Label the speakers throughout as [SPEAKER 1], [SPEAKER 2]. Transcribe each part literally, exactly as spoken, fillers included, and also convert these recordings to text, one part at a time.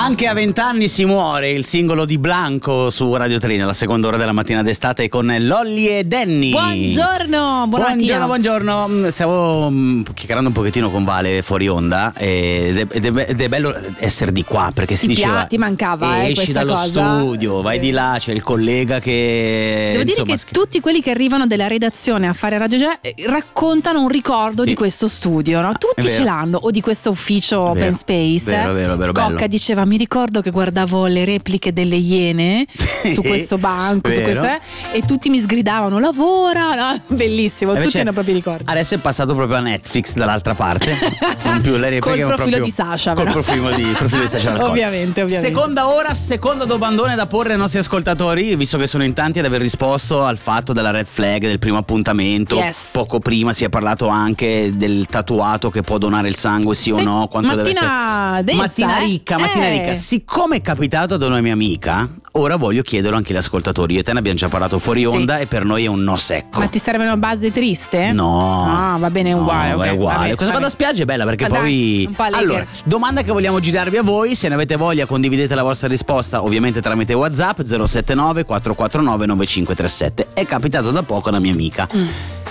[SPEAKER 1] Anche a vent'anni si muore, il singolo di Blanco su Radio Trina, la seconda ora della mattina d'estate con Lolli e Danny.
[SPEAKER 2] Buongiorno, buona
[SPEAKER 1] buongiorno, buongiorno. Stavo chiacchierando un pochettino con Vale fuori onda ed è, ed è, ed è bello essere di qua, perché si
[SPEAKER 2] ti
[SPEAKER 1] diceva
[SPEAKER 2] pia- ti mancava eh,
[SPEAKER 1] esci
[SPEAKER 2] questa
[SPEAKER 1] dallo
[SPEAKER 2] cosa.
[SPEAKER 1] studio, vai di là, c'è il collega che
[SPEAKER 2] devo
[SPEAKER 1] insomma,
[SPEAKER 2] dire che
[SPEAKER 1] sch-
[SPEAKER 2] tutti quelli che arrivano della redazione a fare Radio J raccontano un ricordo
[SPEAKER 1] Sì.
[SPEAKER 2] di questo studio, no? Tutti ce l'hanno, o di questo ufficio
[SPEAKER 1] Vero,
[SPEAKER 2] open space.
[SPEAKER 1] vero, vero, vero,
[SPEAKER 2] Cocca
[SPEAKER 1] bello.
[SPEAKER 2] diceva: mi ricordo che guardavo le repliche delle iene
[SPEAKER 1] Sì,
[SPEAKER 2] su questo banco, su
[SPEAKER 1] vero.
[SPEAKER 2] questo, eh, e tutti mi sgridavano lavora, no? Bellissimo,
[SPEAKER 1] Invece
[SPEAKER 2] tutti hanno proprio ricordi.
[SPEAKER 1] Adesso è passato proprio a Netflix dall'altra parte. Non più le
[SPEAKER 2] Col
[SPEAKER 1] repliche, ma
[SPEAKER 2] profilo
[SPEAKER 1] proprio
[SPEAKER 2] di Sasha,
[SPEAKER 1] col
[SPEAKER 2] però.
[SPEAKER 1] profilo di, profilo di Sasha Alcol.
[SPEAKER 2] Ovviamente, ovviamente.
[SPEAKER 1] Seconda ora, secondo domandone da porre ai nostri ascoltatori, visto che sono in tanti ad aver risposto al fatto della red flag del primo appuntamento.
[SPEAKER 2] Yes.
[SPEAKER 1] Poco prima si è parlato anche del tatuato che può donare il sangue, sì,
[SPEAKER 2] Sì.
[SPEAKER 1] o no, quanto
[SPEAKER 2] Mattina
[SPEAKER 1] deve essere
[SPEAKER 2] densa,
[SPEAKER 1] mattina
[SPEAKER 2] eh?
[SPEAKER 1] ricca, mattina
[SPEAKER 2] Eh.
[SPEAKER 1] ricca. Siccome è capitato ad una mia amica, ora voglio chiederlo anche agli ascoltatori. Io e te ne abbiamo già parlato fuori onda,
[SPEAKER 2] Sì.
[SPEAKER 1] e per noi è un no secco.
[SPEAKER 2] Ma ti serve una base triste?
[SPEAKER 1] No,
[SPEAKER 2] Ah, va bene, è uguale.
[SPEAKER 1] No,
[SPEAKER 2] ok,
[SPEAKER 1] è uguale.
[SPEAKER 2] vabbè,
[SPEAKER 1] Questa qua
[SPEAKER 2] vabbè.
[SPEAKER 1] da spiaggia è bella perché
[SPEAKER 2] Ma
[SPEAKER 1] poi.
[SPEAKER 2] dai, un po' allegre.
[SPEAKER 1] Allora, domanda che vogliamo girarvi a voi. Se ne avete voglia, condividete la vostra risposta, ovviamente tramite WhatsApp zero sette nove quattro quattro nove nove cinque tre sette. È capitato da poco alla mia amica.
[SPEAKER 2] Mm.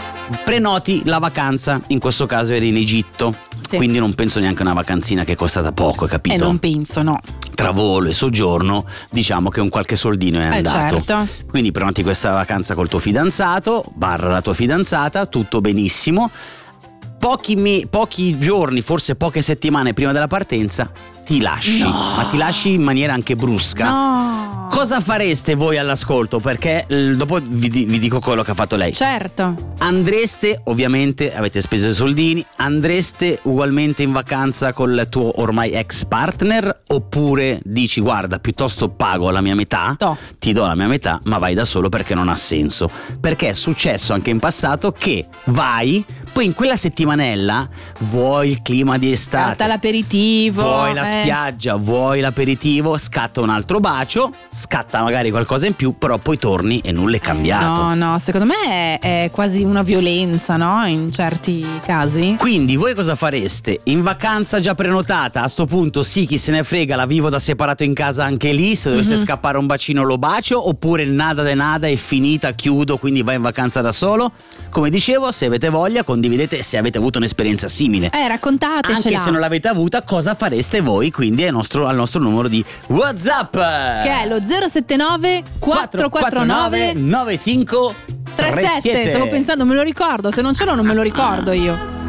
[SPEAKER 1] Prenoti la vacanza, in questo caso eri in Egitto,
[SPEAKER 2] Sì.
[SPEAKER 1] quindi non penso neanche a una vacanzina che è costata poco, hai
[SPEAKER 2] Eh,
[SPEAKER 1] capito?
[SPEAKER 2] non penso, no.
[SPEAKER 1] Tra volo e soggiorno, diciamo che un qualche soldino è
[SPEAKER 2] Eh,
[SPEAKER 1] andato.
[SPEAKER 2] certo.
[SPEAKER 1] Quindi prenoti questa vacanza col tuo fidanzato, barra la tua fidanzata, tutto benissimo. Pochi, me- pochi giorni, forse poche settimane prima della partenza, ti lasci,
[SPEAKER 2] No.
[SPEAKER 1] ma ti lasci in maniera anche brusca.
[SPEAKER 2] No.
[SPEAKER 1] Cosa fareste voi all'ascolto? Perché eh, dopo vi, di- vi dico quello che ha fatto lei.
[SPEAKER 2] Certo.
[SPEAKER 1] Andreste, ovviamente avete speso i soldini, andreste ugualmente in vacanza col tuo ormai ex partner, oppure dici guarda, piuttosto pago la mia metà,
[SPEAKER 2] To.
[SPEAKER 1] ti do la mia metà, ma vai da solo perché non ha senso. Perché è successo anche in passato che vai, poi in quella settimanella vuoi il clima di estate,
[SPEAKER 2] Scatta l'aperitivo.
[SPEAKER 1] vuoi la
[SPEAKER 2] eh.
[SPEAKER 1] spiaggia, vuoi l'aperitivo, scatta un altro bacio, scatta magari qualcosa in più, però poi torni e nulla è cambiato.
[SPEAKER 2] No, no, secondo me è, è quasi una violenza, no? In certi casi.
[SPEAKER 1] Quindi voi cosa fareste? In vacanza già prenotata, a sto punto sì, chi se ne frega, la vivo da separato in casa anche lì, se dovesse
[SPEAKER 2] Mhm.
[SPEAKER 1] scappare un bacino lo bacio, oppure nada de nada, è finita, chiudo, quindi vai in vacanza da solo? Come dicevo, se avete voglia condividete se avete avuto un'esperienza simile.
[SPEAKER 2] Eh, raccontatecela.
[SPEAKER 1] Anche se non l'avete avuta, cosa fareste voi? Quindi è nostro, al nostro numero di WhatsApp,
[SPEAKER 2] Che è lo zero sette nove quattro quattro nove
[SPEAKER 1] nove cinque
[SPEAKER 2] tre sette. Stavo pensando, me lo ricordo, se non ce l'ho non me lo ricordo io.